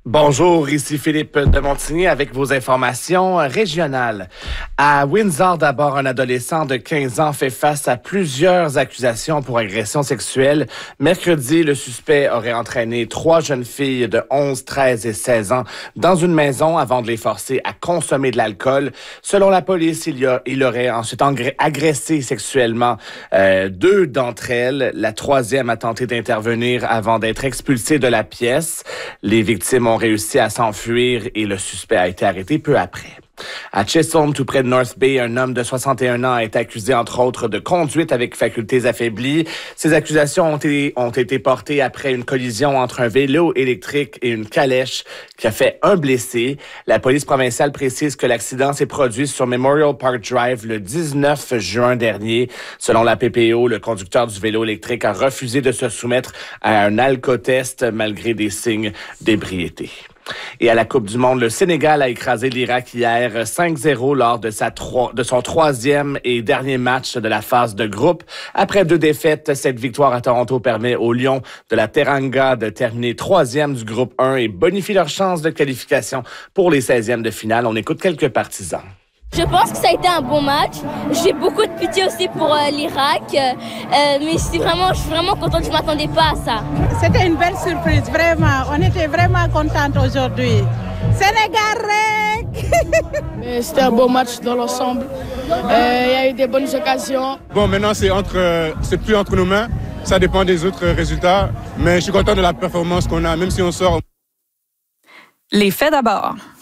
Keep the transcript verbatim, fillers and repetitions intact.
Bonjour, ici Philippe de Montigny avec vos informations régionales. À Windsor, d'abord, un adolescent de quinze ans fait face à plusieurs accusations pour agression sexuelle. Mercredi, le suspect aurait entraîné trois jeunes filles de onze, treize et seize ans dans une maison avant de les forcer à consommer de l'alcool. Selon la police, il, y a, il aurait ensuite agressé sexuellement euh, deux d'entre elles. La troisième a tenté d'intervenir avant d'être expulsée de la pièce. Les victimes ont réussi à s'enfuir et le suspect a été arrêté peu après. À Chisholm, tout près de North Bay, un homme de soixante et un ans a été accusé, entre autres, de conduite avec facultés affaiblies. Ces accusations ont été, ont été portées après une collision entre un vélo électrique et une calèche qui a fait un blessé. La police provinciale précise que l'accident s'est produit sur Memorial Park Drive le dix-neuf juin dernier. Selon la P P O, le conducteur du vélo électrique a refusé de se soumettre à un alcotest malgré des signes d'ébriété. Et à la Coupe du monde, le Sénégal a écrasé l'Irak hier cinq zéro lors de, sa tro- de son troisième et dernier match de la phase de groupe. Après deux défaites, cette victoire à Toronto permet aux Lions de la Teranga de terminer troisième du groupe un et bonifie leurs chances de qualification pour les seizièmes de finale. On écoute quelques partisans. Je pense que ça a été un bon match. J'ai beaucoup de pitié aussi pour euh, l'Irak. Euh, mais c'est vraiment, je suis vraiment contente, je ne m'attendais pas à ça. C'était une belle surprise, vraiment. On était vraiment contentes aujourd'hui. Sénégal! C'était un beau match dans l'ensemble. Euh, il y a eu des bonnes occasions. Bon, maintenant, c'est, entre, c'est plus entre nos mains. Ça dépend des autres résultats. Mais je suis content de la performance qu'on a, même si on sort. Les faits d'abord.